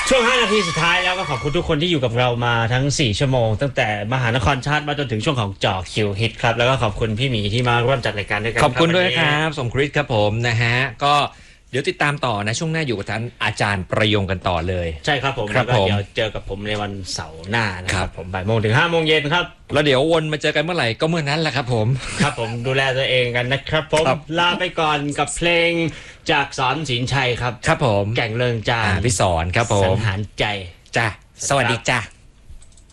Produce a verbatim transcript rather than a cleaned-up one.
ช่วงห้านาทีสุดท้ายแล้วก็ขอบคุณทุกคนที่อยู่กับเรามาทั้งสี่ชั่วโมงตั้งแต่มหานครชาติมาจนถึงช่วงของจ่อคิวฮิตครับแล้วก็ขอบคุณพี่หมีที่มาร่วมจัดรายการด้วยกันขอบคุณด้วยครับสมคริสครับผมนะฮะก็เดี๋ยวติดตามต่อนะช่วงหน้าอยู่กับท่านอาจารย์ประยงกันต่อเลยใช่ครับผมแล้วก็เดี๋ยวเจอกับผมในวันเสาร์หน้านะครับผมบ่ายโมงถึงห้าโมงเย็นครับแล้วเดี๋ยววนมาเจอกันเมื่อไหร่ก็เมื่อนั้นแหละครับผมครับผมดูแลตัวเองกันนะครับผมลาไปก่อนกับเพลงจากสอนศิลป์ชัยครับครับผมแก่งเลิงจานพี่สอนครับผมสังหารใจจ้ะสวัสดีจ้ะ